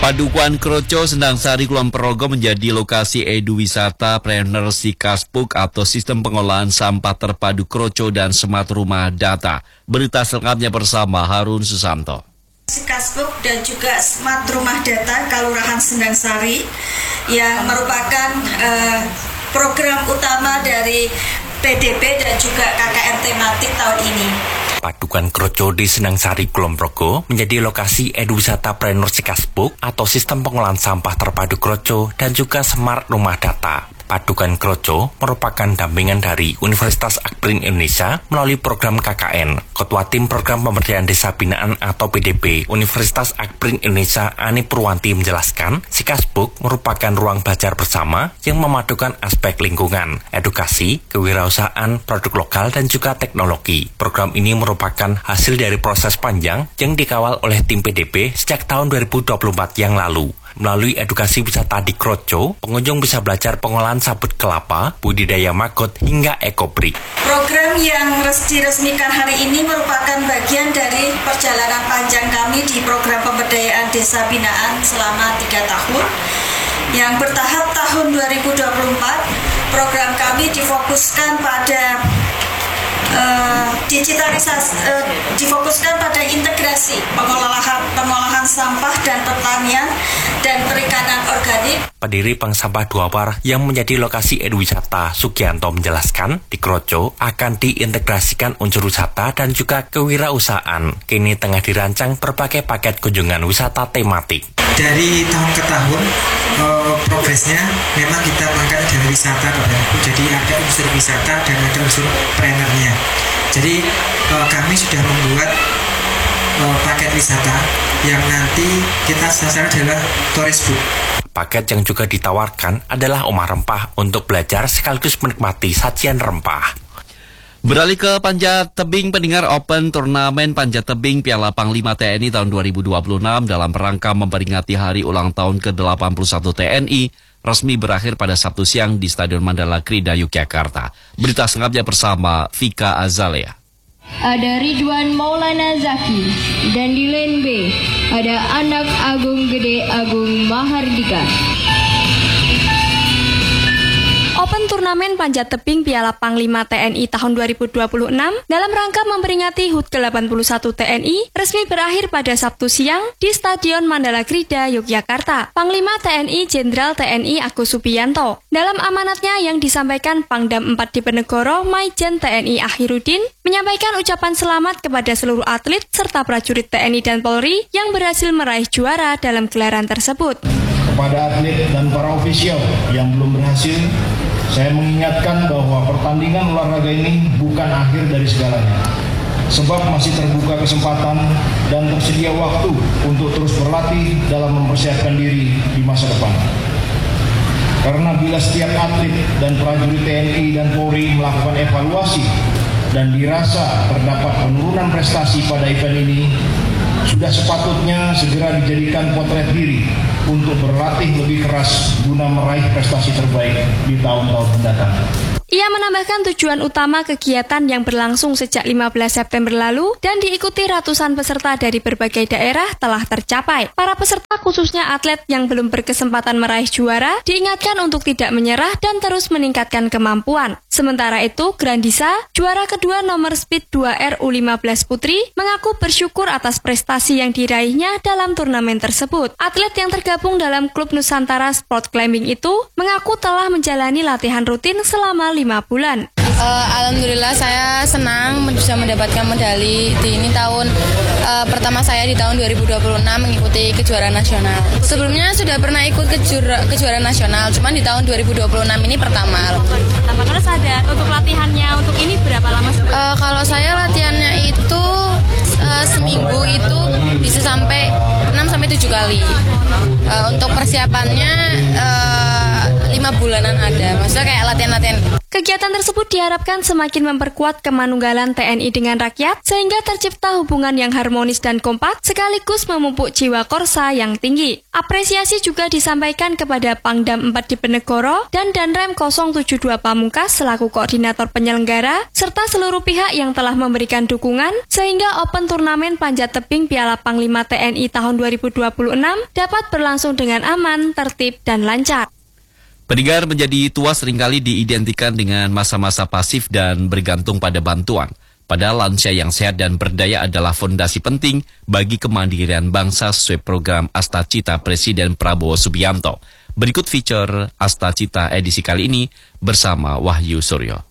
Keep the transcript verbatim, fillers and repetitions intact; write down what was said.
Padukuhan Kroco, Sendang Sari, Kulon Progo menjadi lokasi edu wisata planner Sikaspuk atau sistem pengolahan sampah terpadu Kroco dan Smart Rumah Data. Berita selengkapnya bersama Harun Susanto. Sikaspuk dan juga Smart Rumah Data Kelurahan Sendang Sari yang merupakan uh, program utama dari P D P dan juga K K R tematik tahun ini. Padukuhan Kroco di Sendang Sari, Kulon Progo menjadi lokasi edu wisata planner Sikaspuk atau sistem pengolahan sampah terpadu Kroco dan juga Smart Rumah Data. Padukuhan Kroco merupakan dampingan dari Universitas Akprin Indonesia melalui program K K N. Ketua Tim Program Pemberdayaan Desa Binaan atau P D P Universitas Akprin Indonesia Ani Purwanti menjelaskan, Sikaspuk merupakan ruang belajar bersama yang memadukan aspek lingkungan, edukasi, kewirausahaan, produk lokal, dan juga teknologi. Program ini merupakan hasil dari proses panjang yang dikawal oleh tim P D P sejak tahun dua ribu dua puluh empat yang lalu. Melalui edukasi wisata di Kroco, pengunjung bisa belajar pengolahan sabut kelapa, budidaya maggot, hingga ekobrik. Program yang diresmikan hari ini merupakan bagian dari perjalanan panjang kami di program pemberdayaan desa binaan selama tiga tahun. Yang bertahap tahun dua ribu dua puluh empat, program kami difokuskan pada Uh, digitalisasi, uh, difokuskan pada integrasi pengolahan pengolahan sampah dan pertanian dan perikanan organik. Pendiri Bank Sampah Duawar yang menjadi lokasi edu wisata, Sugianto menjelaskan, di Kroco akan diintegrasikan unsur wisata dan juga kewirausahaan. Kini tengah dirancang berbagai paket kunjungan wisata tematik. Dari tahun ke tahun, uh, progresnya memang kita mengangkat dari wisata, jadi ada unsur wisata dan ada unsur plannernya. Jadi uh, kami sudah membuat uh, paket wisata yang nanti kita sasaran adalah tourist book. Paket yang juga ditawarkan adalah omah rempah untuk belajar sekaligus menikmati sajian rempah. Beralih ke Panjat Tebing, pendengar, Open Turnamen Panjat Tebing Piala Panglima T N I tahun dua ribu dua puluh enam dalam rangka memperingati hari ulang tahun ke delapan puluh satu T N I resmi berakhir pada Sabtu siang di Stadion Mandala Krida, Yogyakarta. Berita selengkapnya bersama Vika Azalea. Ada Ridwan Maulana Zaki, dan di lane B ada anak Agung Gede Agung Mahardika. Open Turnamen Panjat Tebing Piala Panglima T N I tahun dua ribu dua puluh enam dalam rangka memperingati H U T ke delapan puluh satu T N I resmi berakhir pada Sabtu siang di Stadion Mandala Krida, Yogyakarta. Panglima T N I Jenderal T N I Agus Subianto dalam amanatnya yang disampaikan Pangdam empat Diponegoro Maijen T N I Akhirudin menyampaikan ucapan selamat kepada seluruh atlet serta prajurit T N I dan Polri yang berhasil meraih juara dalam gelaran tersebut. Kepada atlet dan para ofisial yang belum berhasil, saya mengingatkan bahwa pertandingan olahraga ini bukan akhir dari segalanya. Sebab masih terbuka kesempatan dan tersedia waktu untuk terus berlatih dalam mempersiapkan diri di masa depan. Karena bila setiap atlet dan prajurit T N I dan Polri melakukan evaluasi dan dirasa terdapat penurunan prestasi pada event ini, sudah sepatutnya segera dijadikan potret diri untuk berlatih lebih keras guna meraih prestasi terbaik di tahun-tahun mendatang. Ia menambahkan tujuan utama kegiatan yang berlangsung sejak lima belas September lalu dan diikuti ratusan peserta dari berbagai daerah telah tercapai. Para peserta khususnya atlet yang belum berkesempatan meraih juara diingatkan untuk tidak menyerah dan terus meningkatkan kemampuan. Sementara itu, Grandisa, juara kedua nomor speed dua R U lima belas Putri, mengaku bersyukur atas prestasi yang diraihnya dalam turnamen tersebut. Atlet yang tergabung dalam klub Nusantara Sport Climbing itu mengaku telah menjalani latihan rutin selama lima bulan. Uh, Alhamdulillah saya senang bisa mendapatkan medali di ini tahun uh, pertama saya di tahun dua ribu dua puluh enam mengikuti kejuaraan nasional. Sebelumnya sudah pernah ikut kejura, kejuaraan nasional, cuman di tahun dua ribu dua puluh enam ini pertama. Pertama, terus ada untuk latihannya untuk ini berapa lama? Uh, kalau saya latihannya itu uh, seminggu itu bisa sampai enam sampai tujuh kali. Uh, untuk persiapannya uh, lima bulanan ada, maksudnya kayak latihan-latihan. Kegiatan tersebut diharapkan semakin memperkuat kemanunggalan T N I dengan rakyat, sehingga tercipta hubungan yang harmonis dan kompak, sekaligus memupuk jiwa korsa yang tinggi. Apresiasi juga disampaikan kepada Pangdam empat Diponegoro dan Danrem nol tujuh dua Pamungkas selaku koordinator penyelenggara, serta seluruh pihak yang telah memberikan dukungan, sehingga Open Turnamen Panjat Tebing Piala Panglima T N I tahun dua ribu dua puluh enam dapat berlangsung dengan aman, tertib, dan lancar. Pendengar, menjadi tua seringkali diidentikan dengan masa-masa pasif dan bergantung pada bantuan. Padahal lansia yang sehat dan berdaya adalah fondasi penting bagi kemandirian bangsa sesuai program Astacita Presiden Prabowo Subianto. Berikut feature Astacita edisi kali ini bersama Wahyu Suryo.